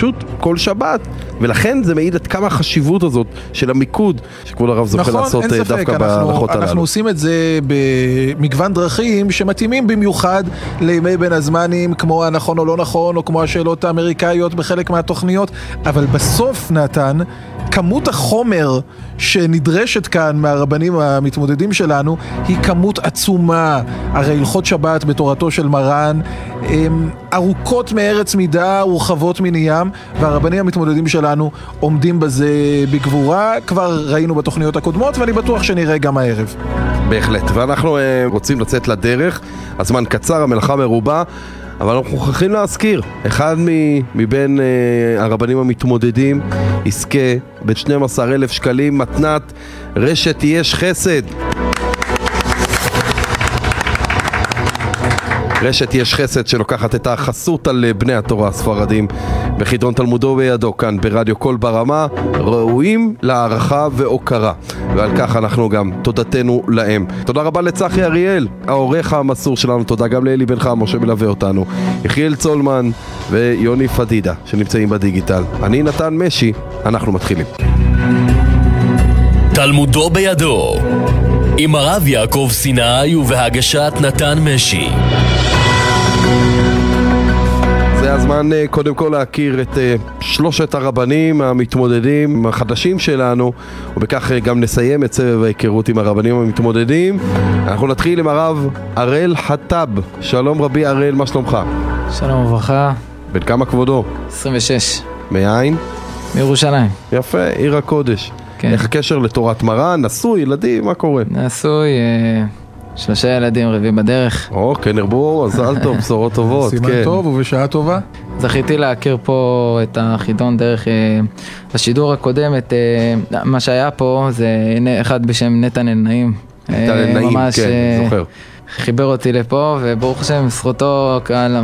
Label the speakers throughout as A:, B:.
A: פשוט כל שבת, ולכן זה מעיד עד כמה החשיבות הזאת של המיקוד שכבוד הרב זוכה לעשות דווקא בהלכות הללו.
B: אנחנו עושים את זה במגוון דרכים שמתאימים במיוחד לימי בין הזמנים, כמו הנכון או לא נכון, או כמו השאלות האמריקאיות בחלק מהתוכניות, אבל בסוף נתן, כמות החומר שנדרשת כאן מהרבנים המתמודדים שלנו היא כמות עצומה. הרי הלכות שבת בתורתו של מרן ארוכות מארץ מידה, רחבות מן ים, והרבנים המתמודדים שלנו עומדים בזה בגבורה. כבר ראינו בתוכניות הקודמות, ואני בטוח שנראה גם הערב.
A: בהחלט, ואנחנו רוצים לצאת לדרך. הזמן קצר, המלאכה מרובה, אבל אנחנו מוכרחים להזכיר, אחד מבין הרבנים המתמודדים יזכה ב-12,000 שקלים מתנת רשת יש חסד. רשת יש חסד שלוקחת את החסות על בני התורה הספרדים בחידון תלמודו בידו כאן ברדיו קול ברמה, ראויים להערכה והוקרה, ועל כך אנחנו גם תודתנו להם. תודה רבה לצחי אריאל העורך המסור שלנו, תודה גם לאלי בן חמו שמלווה אותנו, יחיאל צולמן ויוני פדידה שנמצאים בדיגיטל. אני נתן משי, אנחנו מתחילים.
C: תלמודו בידו עם הרב יעקב סיני ובהגשת נתן משי.
A: זה הזמן קודם כל להכיר את שלושת הרבנים המתמודדים החדשים שלנו, ובכך גם נסיים את סבב ההיכרות עם הרבנים המתמודדים. אנחנו נתחיל עם הרב הראל חטב. שלום רבי הראל, מה שלומך?
D: שלום וברכה.
A: בן כמה כבודו?
D: 26.
A: מאין?
D: מירושלים.
A: יפה, עיר הקודש.
D: כן.
A: איך הקשר לתורת מרן? נשוי, ילדים, מה קורה?
D: נשוי, 3 ילדים, רביעי בדרך.
A: כן הרבו, אז אל טוב, בשורות טובות.
B: סימן
A: כן.
B: טוב ובשעה טובה.
D: זכיתי להכיר פה את החידון דרך השידור הקודם, מה שהיה פה זה אחד בשם נתן נעים.
A: נתן נעים, כן, זוכר.
D: חיבר אותי לפה, וברוך השם, זכותו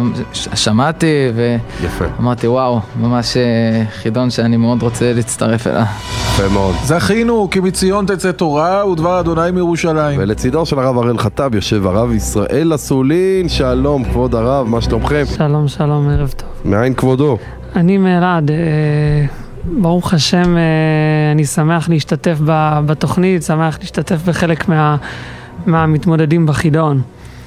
D: שמעתי, ואמרתי וואו, ממש חידון שאני מאוד רוצה להצטרף אליו.
A: יפה מאוד.
B: זכינו, כי מציון תצא תורה ודבר אדוני מירושלים.
A: ולצידו של הרב הראל חטב יושב הרב ישראל אסולין. שלום כבוד הרב, מה שלומכם?
E: שלום, שלום, ערב טוב.
A: מאין כבודו?
E: אני מאלעד, ברוך השם, אני שמח להשתתף בתוכנית, שמח להשתתף בחלק מהמתמודדים בחידון.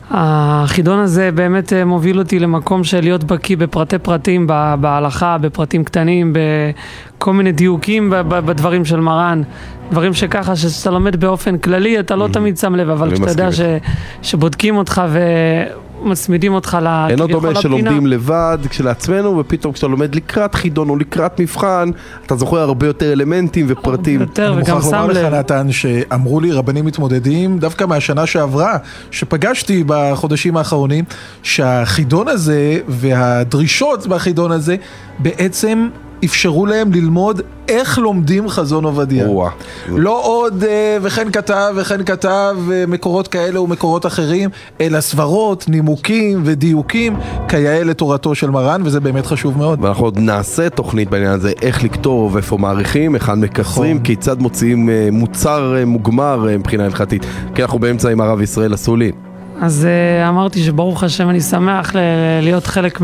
E: החידון הזה באמת מוביל אותי למקום של להיות בקיא בפרטי פרטים בהלכה, בפרטים קטנים, בכל מיני דיוקים בדברים של מרן, דברים שככה שאתה לומד באופן כללי אתה לא תמיד שם לב, אבל כשאתה יודע שבודקים אותך ומצמידים אותך
A: אין עוד דומה שלומדים לבד כשלעצמנו, ופתאום כשאתה לומד לקראת חידון או לקראת מבחן אתה זוכר הרבה יותר אלמנטים ופרטים.
E: יותר,
B: אני
E: וגם
B: מוכרח לומר
E: שם
B: לך
E: לב.
B: נתן שאמרו לי רבנים מתמודדים דווקא מהשנה שעברה שפגשתי בחודשים האחרונים, שהחידון הזה והדרישות בחידון הזה בעצם אפשרו להם ללמוד איך לומדים חזון עובדיה. לא עוד וכן כתב מקורות כאלה ומקורות אחרים, אלא סברות, נימוקים ודיוקים כיאה לתורתו של מרן, וזה באמת חשוב מאוד.
A: ואנחנו עוד נעשה תוכנית בעניין הזה, איך לכתוב, איפה מעריכים, היכן מקצרים, כיצד מוציאים מוצר מוגמר מבחינה הלכתית. כי אנחנו באמצע עם הרב ישראל אסולין.
E: אז אמרתי שברוך השם אני שמח להיות חלק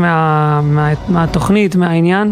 E: מהתוכנית, מהעניין,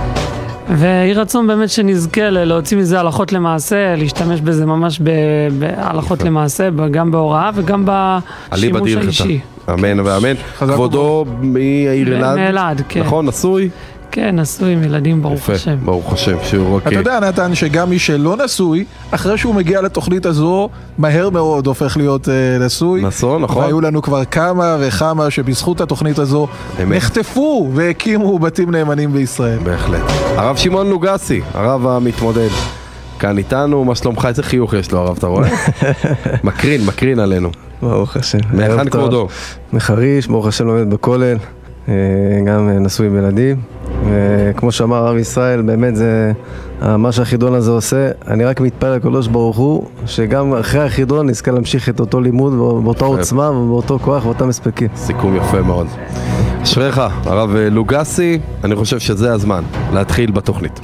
E: ויהי רצון באמת שנזכה להוציא מזה הלכות למעשה, להשתמש בזה ממש בהלכות למעשה, גם בהוראה וגם בשימוש האישי.
A: אמן ואמן. כבודו מהעיר אלעד?
E: מאלעד, כן.
A: נכון, נשוי?
E: כן, נשוי עם ילדים, ברוך השם.
A: ברוך השם, שהוא רק...
B: אתה יודע נתן שגם מי שלא נשוי, אחרי שהוא מגיע לתוכנית הזו, מהר מאוד הופך להיות נשוי.
A: נכון.
B: והיו לנו כבר כמה וכמה שבזכות התוכנית הזו נחטפו והקימו בתים נאמנים בישראל.
A: בהחלט. הרב שמעון לוגסי, הרב המתמודד, כאן איתנו. מה שלומך? איזה חיוך יש לו הרב, אתה רואה? מקרין עלינו.
F: ברוך השם.
A: מהיכן כבודו?
F: מחריש, ברוך השם לומד בכולל, גם נשוי בילדים, וכמו שאמר הרב ישראל, באמת זה מה שהחידון הזה עושה. אני רק מתפלל לקדוש ברוך הוא שגם אחרי החידון נזכה להמשיך את אותו לימוד באותה עוצמה ובאותו כוח ובאותם הספקים.
A: סיכום יפה מאוד. אשריך הרב לוגסי, אני חושב שזה הזמן להתחיל בתוכנית.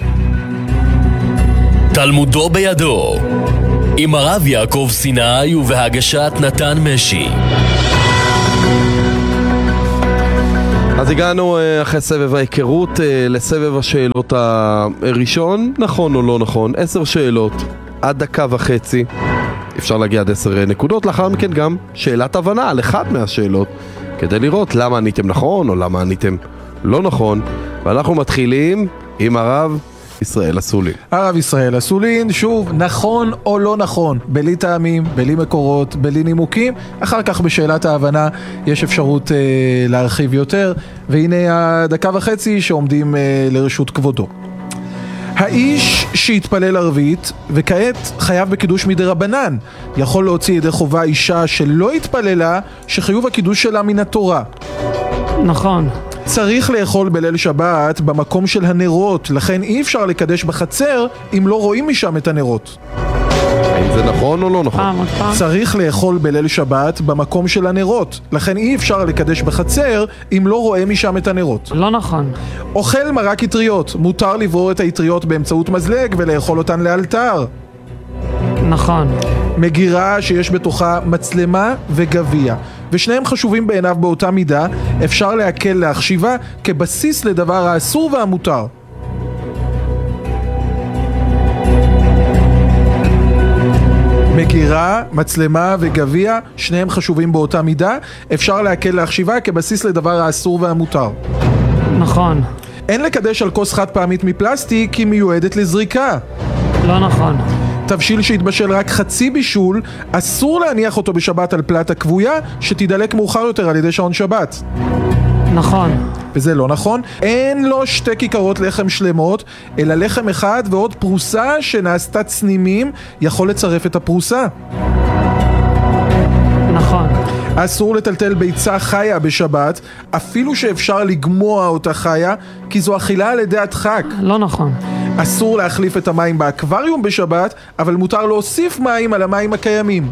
C: תלמודו בידו עם הרב יעקב סיני ובהגשת נתן משי.
A: אז הגענו אחרי סבב ההיכרות לסבב השאלות הראשון, נכון או לא נכון, 10 שאלות, עד דקה וחצי, אפשר להגיע עד 10 נקודות, לאחר מכן גם שאלת הבנה על אחד מהשאלות, כדי לראות למה עניתם נכון או למה עניתם לא נכון, ואנחנו מתחילים עם הרב ישראל אסולין.
B: הרב ישראל אסולין, שוב, נכון או לא נכון, בלי טעמים, בלי מקורות, בלי נימוקים, אחר כך בשאלת ההבנה יש אפשרות להרחיב יותר, והנה הדקה וחצי שעומדים לרשות כבודו. האיש שהתפלל ערבית וכעת חייב בקידוש מדרבנן, יכול להוציא ידי חובה אישה שלא התפללה שחיוב הקידוש שלה מן התורה.
E: נכון.
B: צריך לאכול בליל שבת במקום של הנרות, לכן אי אפשר לקדש בחצר אם לא רואים משם את הנרות.
A: האם זה נכון או לא נכון?
B: צריך לאכול בליל שבת במקום של הנרות, לכן אי אפשר לקדש בחצר אם לא רואה משם את הנרות.
E: לא נכון.
B: אוכל מרק אטריות, מותר לברור את האטריות באמצעות מזלג ולאכול אותן לאלתר.
E: נכון.
B: מגירה שיש בתוכה מצלמה וגביע, ושניהם חשובים בעיניו באותה מידה, אפשר להקל להחשיבה כבסיס לדבר האסור והמותר. מגירה, מצלמה וגביע, שניהם חשובים באותה מידה, אפשר להקל להחשיבה כבסיס לדבר האסור והמותר.
E: נכון.
B: אין לקדש על כוס חד פעמית מפלסטיק כי מיועדת לזריקה.
E: לא נכון.
B: תבשיל שהתבשל רק חצי בישול, אסור להניח אותו בשבת על פלטה קבויה שתדלק מאוחר יותר על ידי שעון שבת.
E: נכון.
B: וזה לא נכון. אין לו 2 כיכרות לחם שלמות, אלא לחם אחד ועוד פרוסה שנעשתה צנימים יכול לצרף את הפרוסה.
E: נכון.
B: אסור לטלטל ביצה חיה בשבת, אפילו שאפשר לגמוע אותה חיה, כי זו אכילה על ידי הדחק.
E: לא נכון.
B: אסור להחליף את המים באקווריום בשבת, אבל מותר להוסיף מים על המים הקיימים.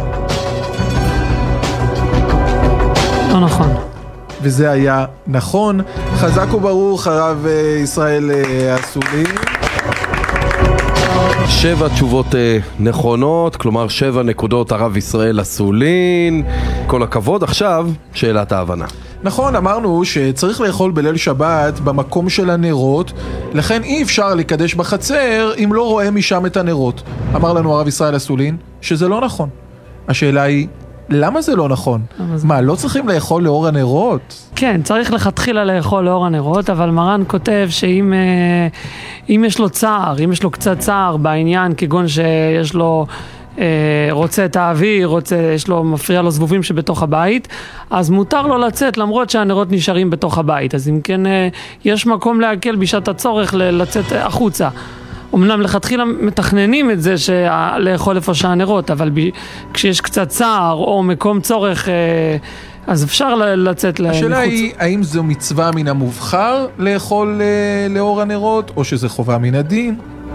E: לא נכון.
B: וזה היה נכון. חזק וברוך הרב ישראל אסולין.
A: 7 תשובות נכונות, כלומר 7 נקודות הרב ישראל אסולין. כל הכבוד. עכשיו שאלת ההבנה.
B: נכון, אמרנו שצריך לאכול בליל שבת במקום של הנרות, לכן אי אפשר לקדש בחצר אם לא רואה משם את הנרות. אמר לנו הרב ישראל אסולין שזה לא נכון. השאלה היא, למה זה לא נכון? מה, לא צריכים לאכול לאור הנרות?
E: כן, צריך לכתחילה לאכול לאור הנרות, אבל מרן כותב שאם יש לו צער, אם יש לו קצת צער בעניין, כגון שיש לו רוצה את האוויר, יש לו, מפריע לו זבובים שבתוך הבית, אז מותר לו לצאת למרות שהנרות נשארים בתוך הבית. אז אם כן, יש מקום להקל בשעת הצורך לצאת החוצה. אמנם לכתחילה מתכננים את זה לאכול איפה שהנרות, אבל כשיש קצת צער או מקום צורך, אז אפשר לצאת לחוץ.
B: השאלה היא, האם זו מצווה מן המובחר לאכול לאור הנרות, או שזה חובה מן הדין?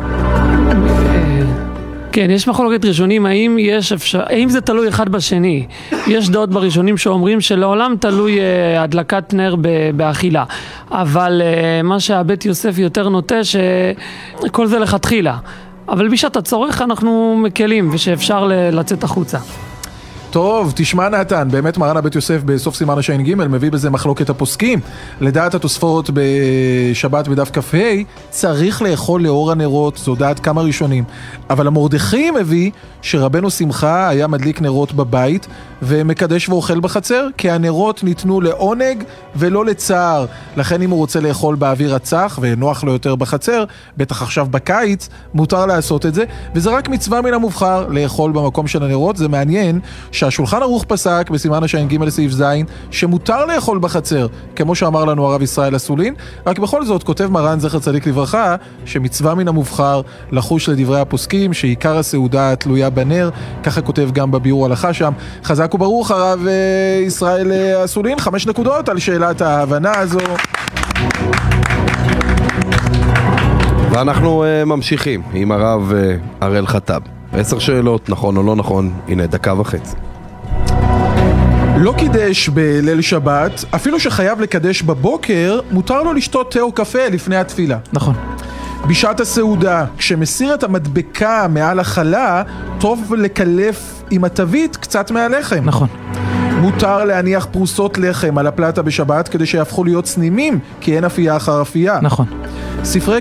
E: כן, יש מחלוקת ראשונים, האם זה תלוי אחד בשני. יש דעות בראשונים שאומרים שלעולם תלוי הדלקת נר באכילה. אבל מה שהבית יוסף יותר נוטה שכל זה לכתחילה. אבל בשעת הצורך אנחנו מקלים ושאפשר לצאת החוצה.
B: טוב, תשמע נתן, באמת מרן הבית יוסף בסוף סימן הש"ג מביא בזה מחלוקת הפוסקים. לדעת התוספות בשבת בדף כ"ה, צריך לאכול לאור הנרות, זו דעת כמה ראשונים. אבל המרדכי מביא שרבנו שמחה היה מדליק נרות בבית ומקדש ואוכל בחצר, כי הנרות ניתנו לעונג ולא לצער. לכן אם הוא רוצה לאכול באוויר הצח ונוח לו יותר בחצר, בטח עכשיו בקיץ, מותר לעשות את זה, וזה רק מצווה מן המובחר לאכול במקום של הנרות. זה מעניין שהשולחן ערוך פסק בסימן הש"ג לסעיף ז' שמותר לאכול בחצר, כמו שאמר לנו הרב ישראל אסולין, רק בכל זאת כותב מרן זכר צדיק לברכה שמצווה מן המובחר לחוש לדברי הפוסקים שעיקר הסעודה תלויה בנר, ככה כותב גם בביאור הלכה שם. חזק וברוך הרב ישראל אסולין, 5 נקודות על שאלת ההבנה הזו.
A: ואנחנו ממשיכים עם הרב הראל חטב. 10 שאלות, נכון או לא נכון, הנה דקה וחצי.
B: לא קידש בליל שבת, אפילו שחייב לקדש בבוקר, מותר לו לשתות תה או קפה לפני התפילה.
D: נכון.
B: בשעת הסעודה, כשמסיר את המדבקה מעל החלה, טוב לקלף עם התווית קצת מהלחם.
D: נכון.
B: מותר להניח פרוסות לחם על הפלטה בשבת כדי שיהפכו להיות סנימים, כי אין אפייה אחר אפייה.
D: נכון.
B: ספרי